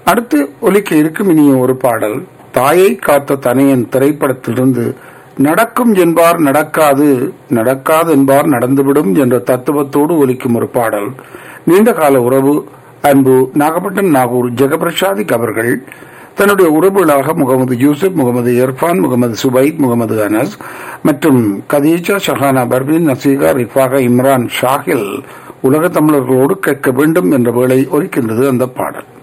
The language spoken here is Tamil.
அடுத்து ஒலிக்க இருக்கும் இனிய ஒரு பாடல் தாயை காத்த தனையன் திரைப்படத்திலிருந்து நடக்கும் என்பார் நடக்காது, நடக்காது என்பார் நடந்துவிடும் என்ற தத்துவத்தோடு ஒலிக்கும் ஒரு பாடல். நீண்ட கால உறவு அன்பு நாகப்பட்டினம் நாகூர் ஜெகபிரசாதிக் அவர்கள் தன்னுடைய உறவுகளாக முகமது யூசுப், முகமது இர்ஃபான், முகமது சுபைத், முகமது அனஸ் மற்றும் கதீஜா, ஷஹானா பர்வீன், நசீகா, ரிஃபாக, இம்ரான், ஷாஹில் உலக தமிழர்களோடு கேட்க வேண்டும் என்ற வேளை ஒலிக்கின்றது அந்த பாடல்.